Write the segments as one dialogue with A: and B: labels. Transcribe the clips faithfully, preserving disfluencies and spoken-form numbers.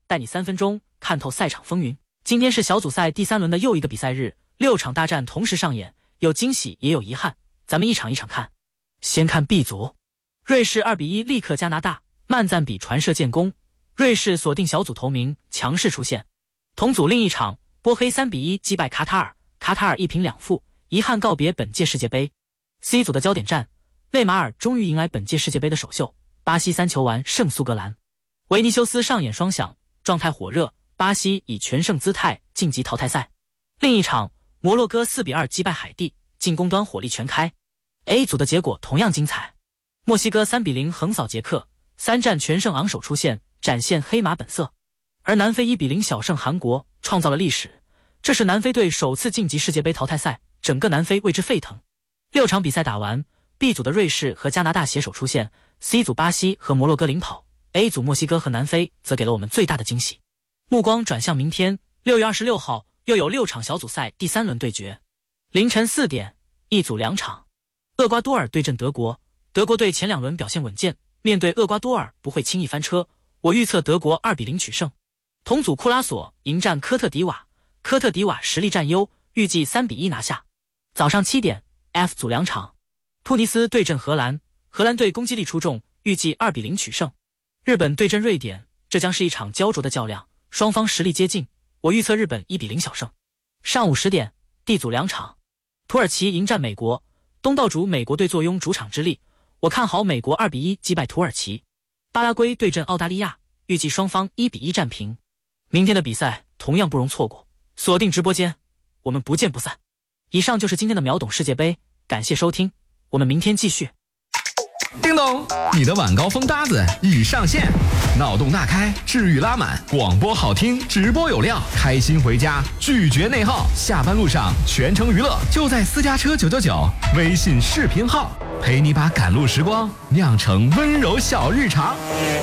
A: 带你三分钟看透赛场风云。今天是小组赛第三轮的又一个比赛日，六场大战同时上演，有惊喜也有遗憾，咱们一场一场看。先看 B 组，瑞士二比一力克加拿大，曼赞比传射建功，瑞士锁定小组头名，强势出线。同组另一场，波黑三比一击败卡塔尔，卡塔尔一平两负，遗憾告别本届世界杯。C 组的焦点战，内马尔终于迎来本届世界杯的首秀，巴西三球完胜苏格兰，维尼修斯上演双响，状态火热，巴西以全胜姿态晋级淘汰赛。另一场，摩洛哥四比二击败海地，进攻端火力全开。A 组的结果同样精彩，墨西哥三比零横扫捷克，三战全胜昂首出现，展现黑马本色。而南非一比零小胜韩国，创造了历史，这是南非队首次晋级世界杯淘汰赛，整个南非为之沸腾。六场比赛打完， B 组的瑞士和加拿大携手出线， C 组巴西和摩洛哥领跑， A 组墨西哥和南非则给了我们最大的惊喜。目光转向明天，六月二十六号又有六场小组赛第三轮对决。凌晨四点，一组两场，厄瓜多尔对阵德国，德国队前两轮表现稳健，面对厄瓜多尔不会轻易翻车，我预测德国二比零取胜。同组库拉索迎战科特迪瓦，科特迪瓦实力占优，预计三比一拿下。早上七点 F 组两场，突尼斯对阵荷兰，荷兰队攻击力出众，预计二比零取胜。日本对阵瑞典，这将是一场焦灼的较量，双方实力接近，我预测日本一比零小胜。上午十点 D 组两场，土耳其迎战美国，东道主美国队坐拥主场之力，我看好美国二比一击败土耳其。巴拉圭对阵澳大利亚，预计双方一比一战平。明天的比赛同样不容错过，锁定直播间，我们不见不散。以上就是今天的秒懂世界杯，感谢收听，我们明天继续。
B: 叮咚，你的晚高峰搭子已上线，脑洞大开，治愈拉满，广播好听，直播有料，开心回家，拒绝内耗，下班路上全程娱乐，就在私家车九九九微信视频号，陪你把赶路时光酿成温柔小日常。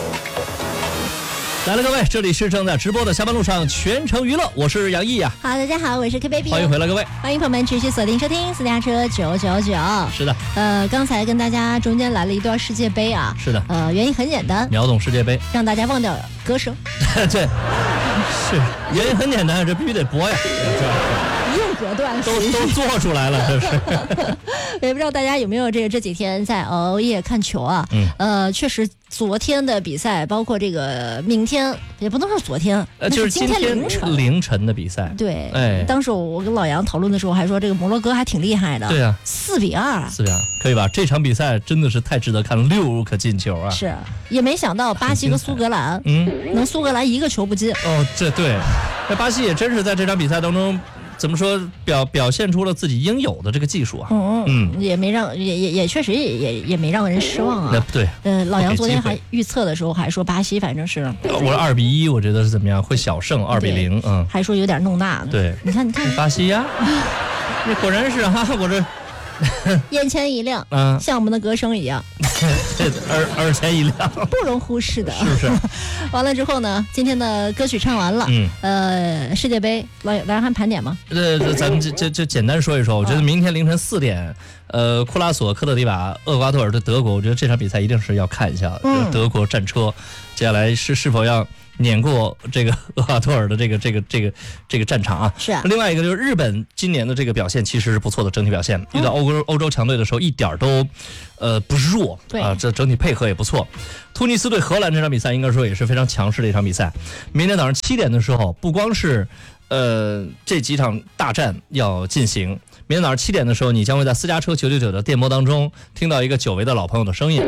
C: 来了各位，这里是正在直播的下班路上全程娱乐，我是杨毅啊。
D: 好，大家好，我是 K Baby，
C: 欢迎回来各位，
D: 欢迎朋友们持续锁定收听私家车九九九。
C: 是的，
D: 呃，刚才跟大家中间来了一段世界杯啊。
C: 是的，
D: 呃，原因很简单，
C: 秒懂世界杯，
D: 让大家忘掉歌声。
C: 对，是原因很简单，这必须得播呀。
D: 硬隔断
C: 都都做出来了，这是。
D: 也不知道大家有没有这这几天在熬夜看球啊？嗯，呃，确实，昨天的比赛，包括这个明天，也不能说昨天，
C: 呃，就是
D: 今
C: 天
D: 凌晨
C: 凌晨的比赛。
D: 对，
C: 哎，
D: 当时我跟老杨讨论的时候，还说这个摩洛哥还挺厉害的。
C: 对啊，
D: 四比二，
C: 四比二，可以吧？这场比赛真的是太值得看了，六个进球啊！
D: 是，也没想到巴西和苏格兰，嗯，能苏格兰一个球不进。
C: 哦，这对，那巴西也真是在这场比赛当中。怎么说表表现出了自己应有的这个技术啊？
D: 嗯嗯，也没让也也也确实也也也没让人失望啊。
C: 对，
D: 呃，老杨昨天还预测的时候还说巴西反正是
C: 我二比一，我觉得是怎么样会小胜二比零，嗯，
D: 还说有点弄那。
C: 对，
D: 你看你看
C: 巴西呀，你果然是哈，我这
D: 眼前一亮，嗯，像我们的歌声一样，
C: 这耳耳前一亮，
D: 不容忽视的，
C: 是不是？
D: 完了之后呢，今天的歌曲唱完了，嗯，呃，世界杯老老杨还盘点吗？
C: 呃，咱们就就就简单说一说，我觉得明天凌晨四点，呃，库拉索、科特迪瓦、厄瓜多尔对德国，我觉得这场比赛一定是要看一下，嗯，德国战车，接下来是是否要碾过这个厄瓜多尔的这个这个这个这个战场啊？
D: 是啊。
C: 另外一个就是日本今年的这个表现其实是不错的，整体表现遇到欧洲欧洲强队的时候一点都，呃不弱啊，这整体配合也不错。突尼斯对荷兰这场比赛应该说也是非常强势的一场比赛。明天早上七点的时候，不光是呃这几场大战要进行，明天早上七点的时候，你将会在私家车九九九的电波当中听到一个久违的老朋友的声音。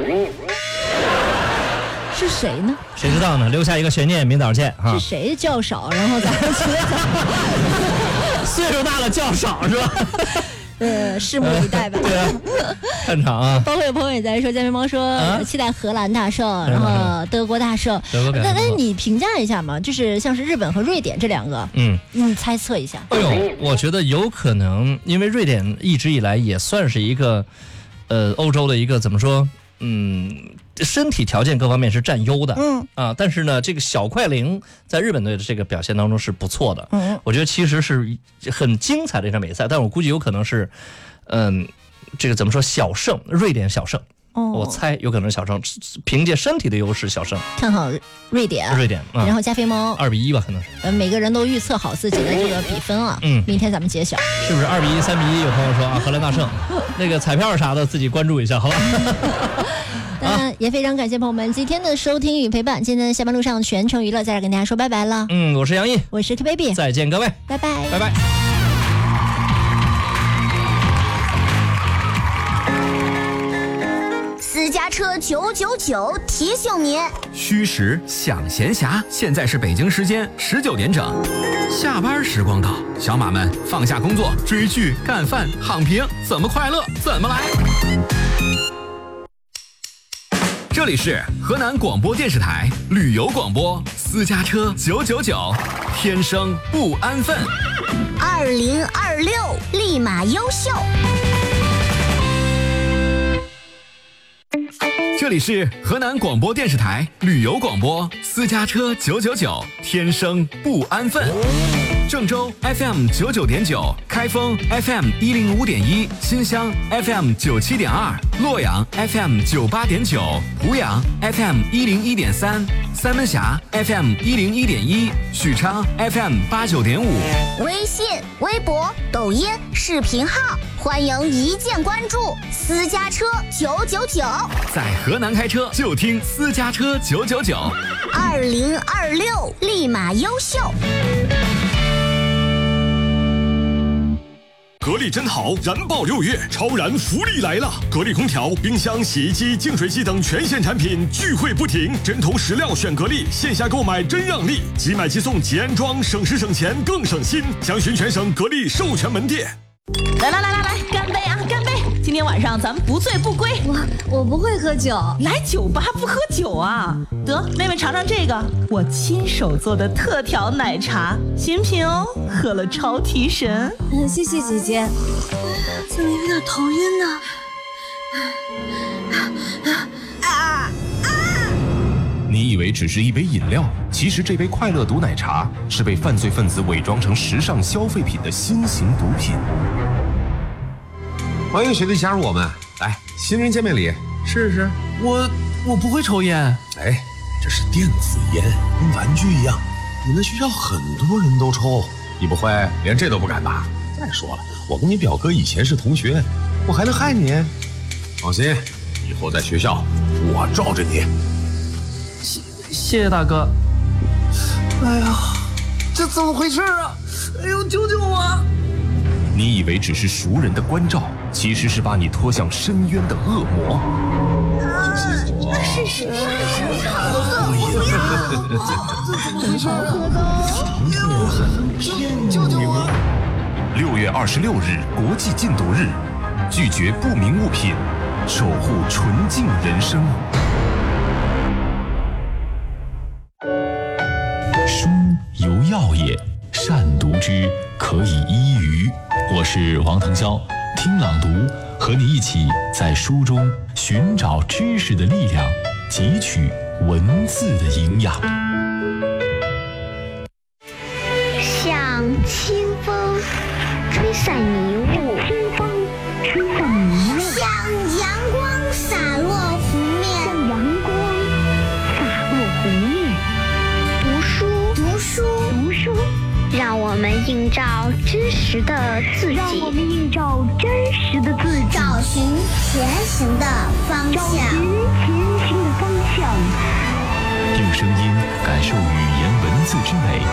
D: 是谁呢？
C: 谁知道呢？留下一个悬念，明早上见哈。
D: 是谁较少，然后咱们
C: 岁数大了较少是吧？
D: 呃，拭目以待吧。
C: 对啊，看场啊。
D: 包括有朋友也在说，煎饼猫说、啊、期待荷兰大胜，然后德国大胜。
C: 德国
D: 那那你评价一下嘛？就是像是日本和瑞典这两个，嗯，你猜测一下。
C: 哎呦，我觉得有可能，因为瑞典一直以来也算是一个，呃，欧洲的一个怎么说？嗯，身体条件各方面是占优的，嗯啊，但是呢，这个小快灵在日本队的这个表现当中是不错的，嗯，我觉得其实是很精彩的一场比赛，但我估计有可能是，嗯，这个怎么说小胜，瑞典小胜
D: 哦，
C: 我猜有可能是小胜，凭借身体的优势小胜。
D: 看好瑞典，
C: 瑞典，嗯、
D: 然后加菲猫
C: 二比一吧，可能是。
D: 呃，每个人都预测好自己的这个比分啊。嗯，明天咱们揭晓，
C: 是不是二比一、三比一？有朋友说啊，荷兰大胜。那个彩票啥的自己关注一下，好吧？
D: 那也非常感谢朋友们今天的收听与陪伴。今天的下班路上全程娱乐在这跟大家说拜拜了。
C: 嗯，我是杨毅，
D: 我是 K baby，
C: 再见各位，
D: 拜拜，
C: 拜拜。
E: 私家车九九九提醒您：
B: 虚实想闲暇，现在是北京时间十九点整，下班时光到，小马们放下工作，追剧、干饭、躺平，怎么快乐怎么来。这里是河南广播电视台旅游广播，私家车九九九，天生不安分。
E: 二零二六立马优秀。
B: 这里是河南广播电视台旅游广播，私家车九九九，天生不安分。郑州 F M 九九点九，开封 F M 一零五点一，新乡 F M 九七点二，洛阳 F M 九八点九，濮阳 F M 一零一点三，三门峡 F M 一零一点一，许昌 F M 八九点五。
E: 微信、微博、抖音、视频号，欢迎一键关注。私家车九九九，
B: 在河南开车就听私家车九九九。
E: 二零二六立马优秀。
F: 格力真好，燃爆六月，超燃福利来了！格力空调、冰箱、洗衣机、净水机等全线产品聚会不停，针头石料选格力，线下购买真让利，即买即送即安装，省时省钱更省心。详询全省格力授权门店。
G: 来来来来来，干杯啊，干杯！今天晚上咱们不醉不归。
H: 我我不会喝酒，
G: 来酒吧不喝酒啊？得，妹妹尝尝这个，我亲手做的特调奶茶，新品哦，喝了超提神。
H: 嗯，谢谢姐姐。怎么有点头晕呢？
I: 啊啊！你以为只是一杯饮料，其实这杯快乐毒奶茶是被犯罪分子伪装成时尚消费品的新型毒品。
J: 欢迎学弟加入我们，来，新人见面礼，试试。
K: 我我不会抽烟。
J: 哎，这是电子烟，跟玩具一样，你们学校很多人都抽，你不会连这都不敢吧？再说了，我跟你表哥以前是同学，我还能害你？放心，以后在学校我罩着你。
K: 谢谢谢大哥。哎呀，这怎么回事啊？哎呦，救救我！
I: 你以为只是熟人的关照，其实是把你拖向深渊的恶魔。
E: 是是是，我不要！怎么回事？救救我！
I: 六月二十六日国际禁毒日，拒绝不明物品，守护纯净人生。
L: 书有药也，善读之，可以医愚。我是王腾霄，听朗读，和你一起在书中寻找知识的力量，汲取文字的营养。
M: 像清风吹散迷雾，清风吹散迷雾，
E: 像阳光洒落湖面，
M: 像阳光洒落湖面。读书，
E: 读书，
M: 读书。让我们映照真实的自己，让我们映照真实的自己，
E: 找寻前行的方向，找寻
M: 前行的方向。
L: 用声音感受语言文字之美。